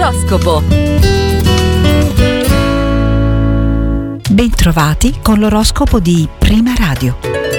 L'oroscopo. Bentrovati con l'oroscopo di Prima Radio.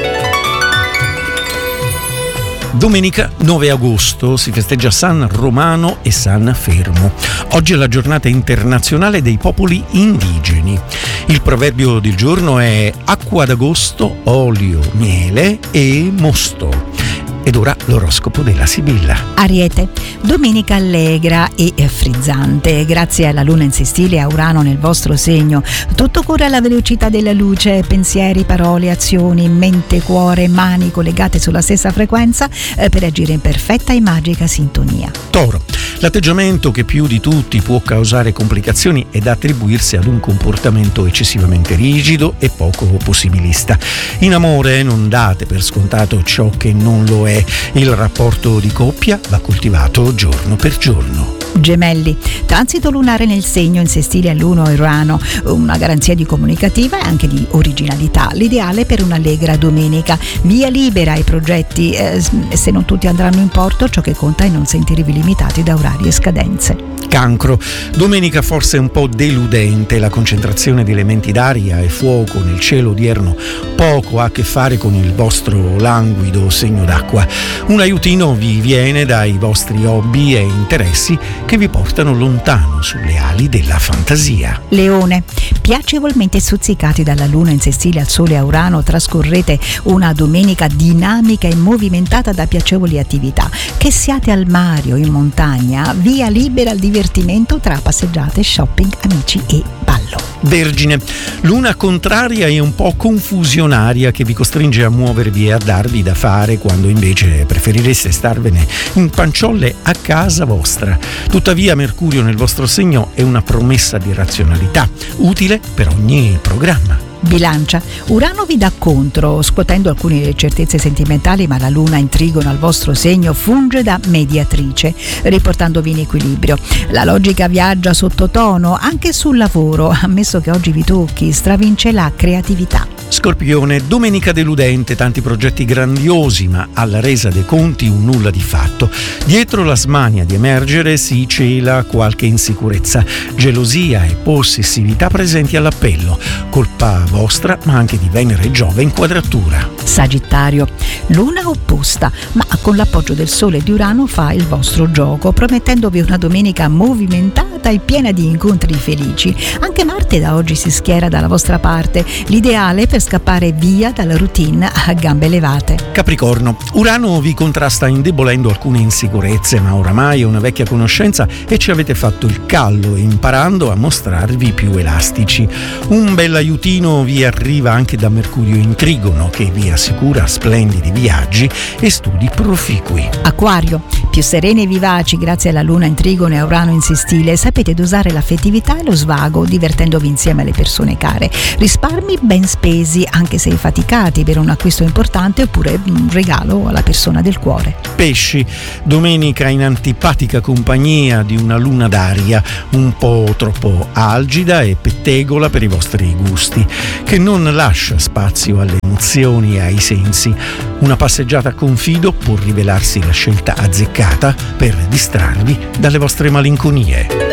Domenica 9 agosto si festeggia San Romano e San Fermo. Oggi è la giornata internazionale dei popoli indigeni. Il proverbio del giorno è acqua d'agosto, olio, miele e mosto. Ed ora l'oroscopo della Sibilla. Ariete, domenica allegra e frizzante. Grazie alla luna in sestile e a Urano nel vostro segno, tutto corre alla velocità della luce. Pensieri, parole, azioni, mente, cuore, mani collegate sulla stessa frequenza per agire in perfetta e magica sintonia. Toro, l'atteggiamento che più di tutti può causare complicazioni è da attribuirsi ad un comportamento eccessivamente rigido e poco possibilista. In amore non date per scontato ciò che non lo è. Il rapporto di coppia va coltivato giorno per giorno. Gemelli, transito lunare nel segno in sestile all'1 Urano, una garanzia di comunicativa e anche di originalità, l'ideale per un'allegra domenica. Via libera ai progetti, se non tutti andranno in porto, ciò che conta è non sentirvi limitati da orari e scadenze. Cancro, domenica forse un po' deludente, la concentrazione di elementi d'aria e fuoco nel cielo odierno poco ha a che fare con il vostro languido segno d'acqua. Un aiutino vi viene dai vostri hobby e interessi che vi portano lontano sulle ali della fantasia. Leone, piacevolmente stuzzicati dalla luna in sestile al sole a Urano, trascorrete una domenica dinamica e movimentata da piacevoli attività. Che siate al mare o in montagna, via libera al divertimento tra passeggiate, shopping, amici e ballo. Vergine, luna contraria e un po' confusionaria che vi costringe a muovervi e a darvi da fare quando invece preferireste starvene in panciolle a casa vostra. Tuttavia Mercurio nel vostro segno è una promessa di razionalità, utile per ogni programma. Bilancia, Urano vi dà contro, scuotendo alcune certezze sentimentali, ma la luna in trigono al vostro segno funge da mediatrice, riportandovi in equilibrio. La logica viaggia sottotono anche sul lavoro, ammesso che oggi vi tocchi, stravince la creatività. Scorpione, domenica deludente, tanti progetti grandiosi, ma alla resa dei conti un nulla di fatto. Dietro la smania di emergere si cela qualche insicurezza, gelosia e possessività presenti all'appello, colpa vostra ma anche di Venere e Giove in quadratura. Sagittario, luna opposta, ma con l'appoggio del Sole e di Urano fa il vostro gioco, promettendovi una domenica movimentata e piena di incontri felici. Anche Marte da oggi si schiera dalla vostra parte, l'ideale per scappare via dalla routine a gambe levate. Capricorno, Urano vi contrasta indebolendo alcune insicurezze, ma oramai è una vecchia conoscenza e ci avete fatto il callo imparando a mostrarvi più elastici. Un bel aiutino vi arriva anche da Mercurio in trigono che vi assicura splendidi viaggi e studi proficui. Acquario, più sereni e vivaci grazie alla luna in trigono e a Urano in sestile, sapete dosare l'affettività e lo svago divertendovi insieme alle persone care. Risparmi ben spesi anche se faticati per un acquisto importante oppure un regalo alla persona del cuore. Pesci, domenica in antipatica compagnia di una luna d'aria un po' troppo algida e pettegola per i vostri gusti, che non lascia spazio alle emozioni e ai sensi. Una passeggiata con fido può rivelarsi la scelta azzeccata per distrarvi dalle vostre malinconie.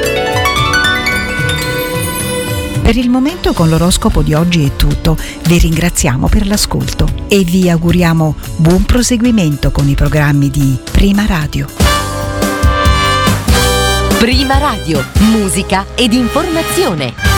Per il momento con l'oroscopo di oggi è tutto. Vi ringraziamo per l'ascolto e vi auguriamo buon proseguimento con i programmi di Prima Radio. Prima Radio, musica ed informazione.